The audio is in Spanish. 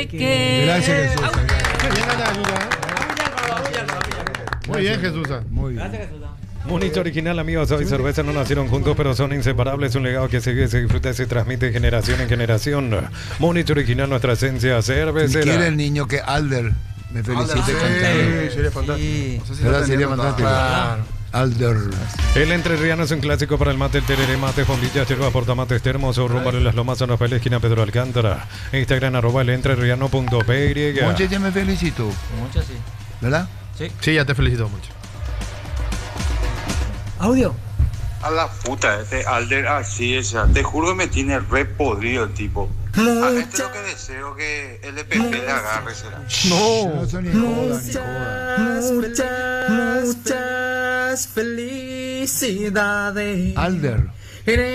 Gracias, Jesús. Muy bien, Jesús. Muy bien. Gracias, Jesús. Munich Original, amigos, hoy cerveza no nacieron juntos, pero son inseparables. Un legado que se vive, se disfruta y se transmite de generación en generación. Munich Original, nuestra esencia cervecera. Quiere el niño que Alder me felicite Sí, cantando. sería fantástico. Sí. No sé si ¿Verdad? lo Sería tenemos, fantástico. claro. Alder. El entrerriano es un clásico para el mate, el tereré, mate, fondillas, hierbas, portamates, termos, o rumbo en las lomas, San Rafael, esquina Pedro Alcántara. Instagram, @ elentrerriano.py. Monche, ya me felicito. Mucho sí. ¿Verdad? Sí. Sí, ya te felicito mucho. Audio. A la puta, este Alder así es, te juro que me tiene re podrido el tipo. A este lo que deseo que el EPP le agarre será. No, eso ni joda, ni joda. Muchas felicidades. Alder.